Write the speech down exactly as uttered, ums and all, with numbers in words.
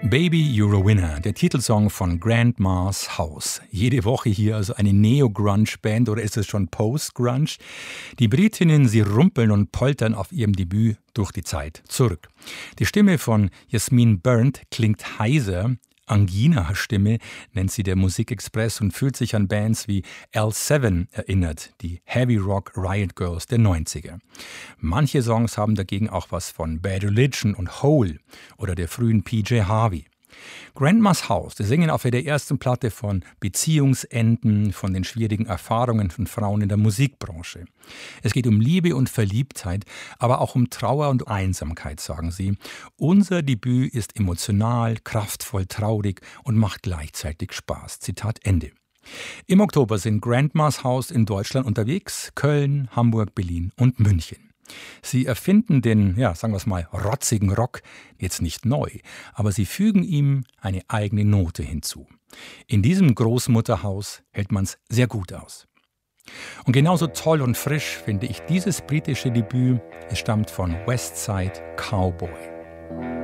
Baby, You're a Winner, der Titelsong von Grandma's House. Jede Woche hier also eine Neo-Grunge-Band oder ist es schon Post-Grunge? Die Britinnen, sie rumpeln und poltern auf ihrem Debüt durch die Zeit zurück. Die Stimme von Jasmine Byrne klingt heiser. Angina-Stimme nennt sie der Musikexpress und fühlt sich an Bands wie L sieben erinnert, die Heavy Rock Riot Girls der neunziger. Manche Songs haben dagegen auch was von Bad Religion und Hole oder der frühen P J Harvey. Grandma's House, die singen auf der ersten Platte von Beziehungsenden, von den schwierigen Erfahrungen von Frauen in der Musikbranche. Es geht um Liebe und Verliebtheit, aber auch um Trauer und Einsamkeit, sagen sie. Unser Debüt ist emotional, kraftvoll, traurig und macht gleichzeitig Spaß. Zitat Ende. Im Oktober sind Grandma's House in Deutschland unterwegs, Köln, Hamburg, Berlin und München. Sie erfinden den, ja, sagen wir es mal, rotzigen Rock jetzt nicht neu, aber sie fügen ihm eine eigene Note hinzu. In diesem Großmutterhaus hält man's sehr gut aus. Und genauso toll und frisch finde ich dieses britische Debüt. Es stammt von Westside Cowboy.